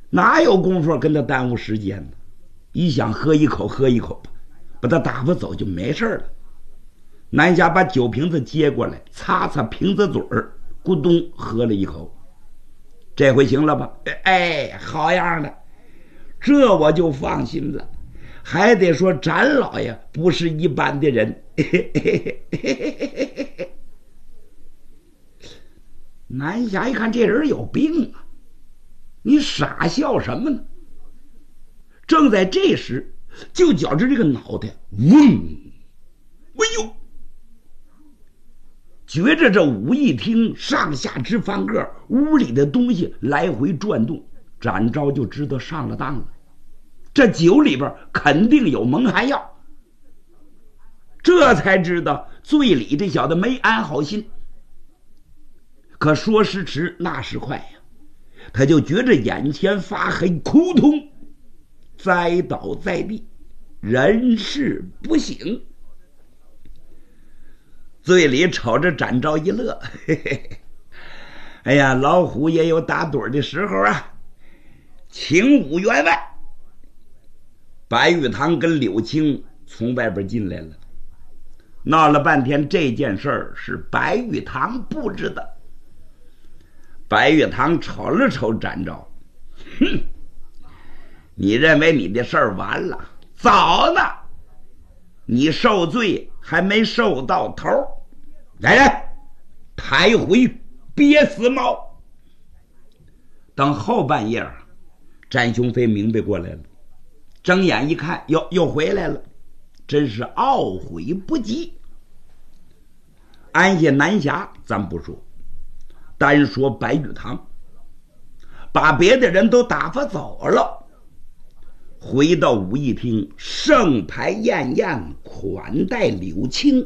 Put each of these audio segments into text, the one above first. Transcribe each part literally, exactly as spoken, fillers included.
哪有功夫跟他耽误时间呢？一想喝一口喝一口吧，把他打发走就没事了。南霞把酒瓶子接过来，擦擦瓶子嘴儿，咕咚喝了一口。这回行了吧？哎，好样的，这我就放心了。还得说展老爷不是一般的人。南霞一看这人有病啊，你傻笑什么呢？正在这时，就觉着这个脑袋嗡，哎呦！觉着这武义厅上下直翻个，屋里的东西来回转动，展昭就知道上了当了。这酒里边肯定有蒙汗药，这才知道醉里这小子没安好心。可说时迟，那时快呀，他就觉着眼前发黑，扑通栽倒在地，人事不省。醉里瞅着展昭一乐，嘿嘿，哎呀，老虎也有打盹的时候啊，请五员外。白玉堂跟柳青从外边进来了，闹了半天这件事儿是白玉堂布置的。白玉堂瞅了瞅展昭，哼，你认为你的事儿完了？早呢，你受罪还没受到头。来人，抬回憋死猫。等后半夜，展雄飞明白过来了，睁眼一看，又又回来了，真是懊悔不及。安下南霞咱不说，单说白玉堂，把别的人都打发走了，回到武义厅，盛牌宴宴款待柳青。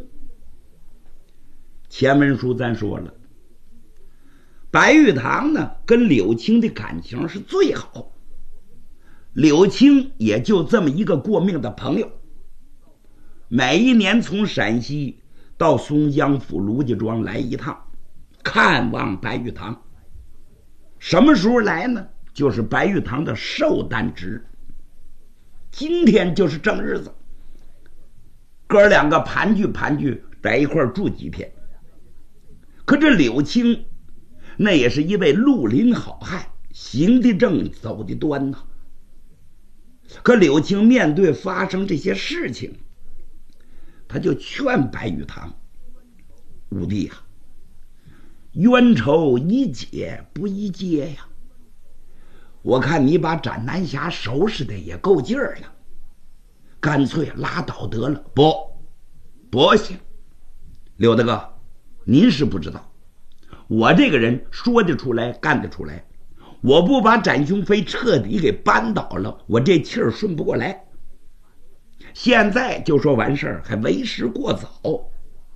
前文书咱说了，白玉堂呢跟柳青的感情是最好，柳青也就这么一个过命的朋友，每一年从陕西到松江府卢家庄来一趟，看望白玉堂。什么时候来呢？就是白玉堂的寿诞值，今天就是正日子，哥两个盘踞盘踞在一块住几天。可这柳青那也是一位绿林好汉，行得正走得端呐。可柳青面对发生这些事情，他就劝白玉堂，五弟啊，冤仇宜解不宜结呀，我看你把斩南侠收拾的也够劲儿了，干脆拉倒得了。不不行，刘大哥，您是不知道，我这个人说得出来干得出来，我不把展雄飞彻底给扳倒了，我这气儿顺不过来。现在就说完事儿还为时过早。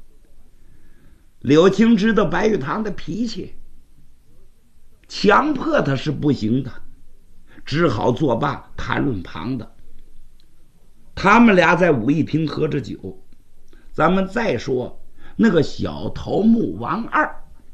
柳青知道白玉堂的脾气，强迫他是不行的，只好作罢，谈论旁的。他们俩在武义厅喝着酒，咱们再说那个小头目王二。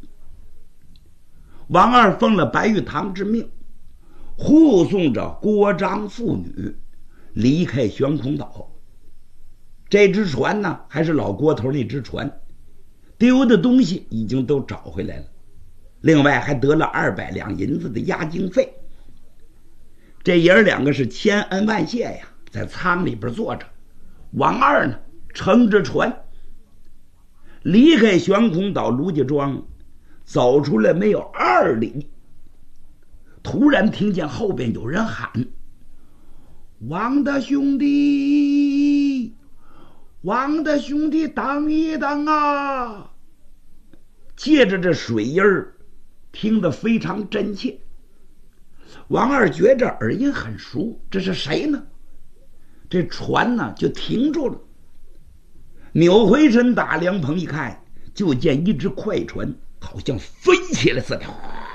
王二奉了白玉堂之命，护送着郭张父女离开悬空岛。这只船呢，还是老郭头那只船，丢的东西已经都找回来了，另外还得了二百两银子的押金费。这爷儿两个是千恩万谢呀，在舱里边坐着。王二呢，撑着船离开悬空岛卢家庄，走出来没有二里，突然听见后边有人喊：王大兄弟，王大兄弟，等一等啊！借着这水音儿，听得非常真切。王二觉着耳音很熟，这是谁呢？这船呢就停住了，扭回身打凉棚一看，就见一只快船好像飞起来似的，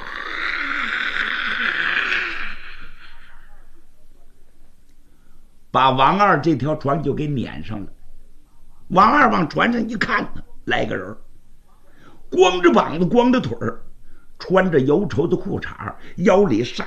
把王二这条船就给撵上了。王二往船上一看呢，来个人，光着膀子光着腿儿，穿着油绸的裤衩，腰里上